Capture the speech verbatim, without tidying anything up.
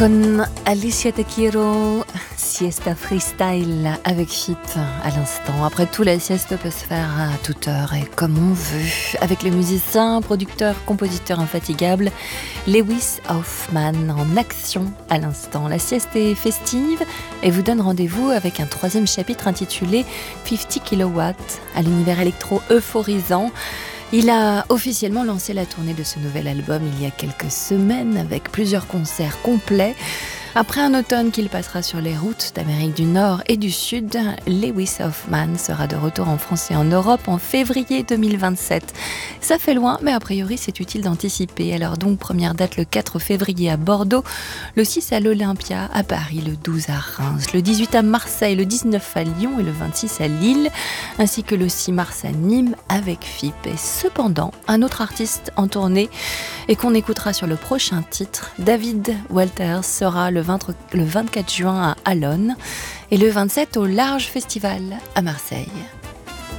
Con Alicia Te Quiero, siesta freestyle avec Fit à l'instant. Après tout, la sieste peut se faire à toute heure et comme on veut. Avec le musicien, producteur, compositeur infatigable Lewis Hofmann en action à l'instant. La sieste est festive et vous donne rendez-vous avec un troisième chapitre intitulé cinquante kilowatts à l'univers électro euphorisant. Il a officiellement lancé la tournée de ce nouvel album il y a quelques semaines avec plusieurs concerts complets. Après un automne qu'il passera sur les routes d'Amérique du Nord et du Sud, Lewis Hofmann sera de retour en France et en Europe en février deux mille vingt-sept. Ça fait loin, mais a priori c'est utile d'anticiper. Alors donc, première date le quatre février à Bordeaux, le six à l'Olympia, à Paris, le douze à Reims, le dix-huit à Marseille, le dix-neuf à Lyon et le vingt-six à Lille, ainsi que le six mars à Nîmes avec F I P. Et cependant, un autre artiste en tournée et qu'on écoutera sur le prochain titre, David Walters, sera le vingt-quatre juin à Allonne et le vingt-sept au Large Festival à Marseille.